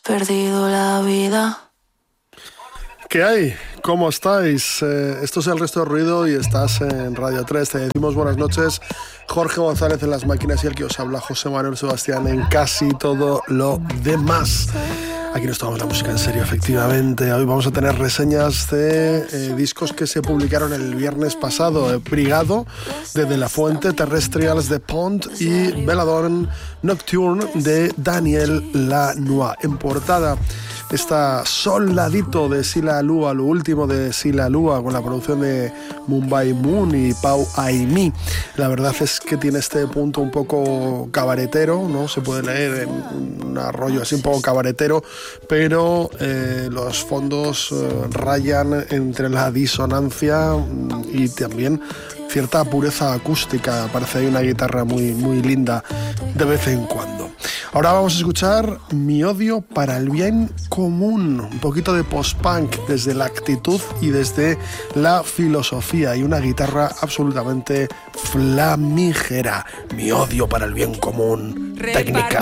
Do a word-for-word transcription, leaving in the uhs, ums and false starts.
perdido la vida. ¿Qué hay? ¿Cómo estáis? Eh, esto es El Resto del Ruido y estás en Radio tres. Te decimos buenas noches. Jorge González en las máquinas y el que os habla, José Manuel Sebastián, en casi todo lo demás. Aquí nos tomamos la música en serio, efectivamente. Hoy vamos a tener reseñas de eh, discos que se publicaron el viernes pasado. Eh, Brigado, de De La Fuente, Terrestrials de Pont y Belladonna Nocturne de Daniel Lanois. En portada está Soldadito de Sila Lua, lo último de Sila Lua, con la producción de Mumbai Moon y Pau Aimee. La verdad es que tiene este punto un poco cabaretero, ¿no? Se puede leer en un arroyo así un poco cabaretero, pero eh, los fondos eh, rayan entre la disonancia y también cierta pureza acústica. Parece que hay una guitarra muy, muy linda de vez en cuando. Ahora vamos a escuchar Mi odio para el bien común, un poquito de post-punk desde la actitud y desde la filosofía, y una guitarra absolutamente flamígera. Mi odio para el bien común, técnica.